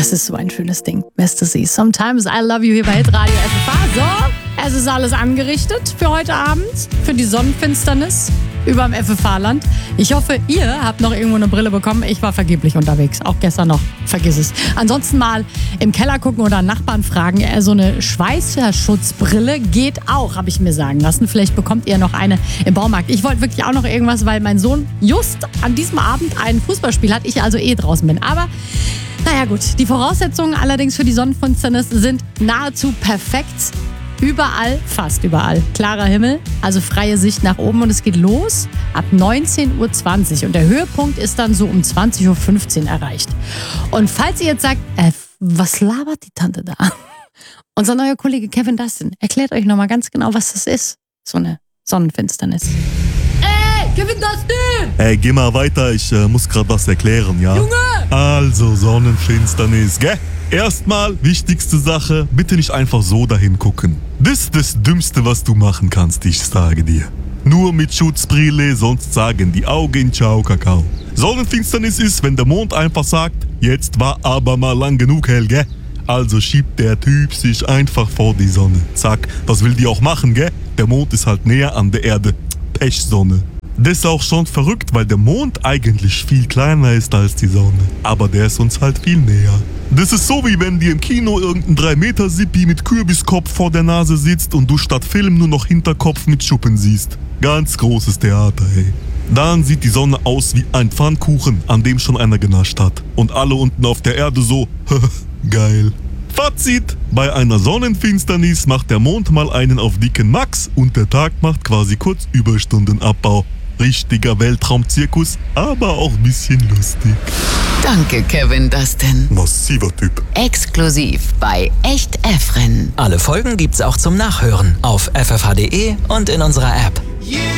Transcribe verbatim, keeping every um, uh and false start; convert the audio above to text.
Das ist so ein schönes Ding. Beste Sie. Sometimes I Love You hier bei Hitradio F F H. So, es ist alles angerichtet für heute Abend, für die Sonnenfinsternis überm F F H-Land. Ich hoffe, ihr habt noch irgendwo eine Brille bekommen. Ich war vergeblich unterwegs, auch gestern noch. Vergiss es. Ansonsten mal im Keller gucken oder Nachbarn fragen. So eine Schweißerschutzbrille geht auch, habe ich mir sagen lassen. Vielleicht bekommt ihr noch eine im Baumarkt. Ich wollte wirklich auch noch irgendwas, weil mein Sohn just an diesem Abend ein Fußballspiel hat. Ich also eh draußen bin. Aber naja gut, die Voraussetzungen allerdings für die Sonnenfinsternis sind nahezu perfekt. Überall, fast überall, klarer Himmel, also freie Sicht nach oben und es geht los ab neunzehn Uhr zwanzig und der Höhepunkt ist dann so um zwanzig Uhr fünfzehn erreicht. Und falls ihr jetzt sagt, äh, was labert die Tante da? Unser neuer Kollege Kevin Dustin erklärt euch nochmal ganz genau, was das ist, so eine Sonnenfinsternis. Ey, Kevin Dustin! Ey, geh mal weiter, ich äh, muss gerade was erklären, ja? Junge! Also, Sonnenfinsternis, gell? Erstmal, wichtigste Sache, bitte nicht einfach so dahin gucken. Das ist das Dümmste, was du machen kannst, ich sage dir. Nur mit Schutzbrille, sonst sagen die Augen ciao, Kakao. Sonnenfinsternis ist, wenn der Mond einfach sagt, jetzt war aber mal lang genug hell, gell? Also schiebt der Typ sich einfach vor die Sonne. Zack, was will die auch machen, gell? Der Mond ist halt näher an der Erde. Pechsonne. Das ist auch schon verrückt, weil der Mond eigentlich viel kleiner ist als die Sonne. Aber der ist uns halt viel näher. Das ist so, wie wenn dir im Kino irgendein drei Meter Sippi mit Kürbiskopf vor der Nase sitzt und du statt Film nur noch Hinterkopf mit Schuppen siehst. Ganz großes Theater, ey. Dann sieht die Sonne aus wie ein Pfannkuchen, an dem schon einer genascht hat. Und alle unten auf der Erde so, geil. Fazit: Bei einer Sonnenfinsternis macht der Mond mal einen auf dicken Max und der Tag macht quasi kurz Überstundenabbau. Richtiger Weltraumzirkus, aber auch ein bisschen lustig. Danke, Kevin Dustin. Massiver Typ. Exklusiv bei Echt Efren. Alle Folgen gibt's auch zum Nachhören auf f f h punkt d e und in unserer App.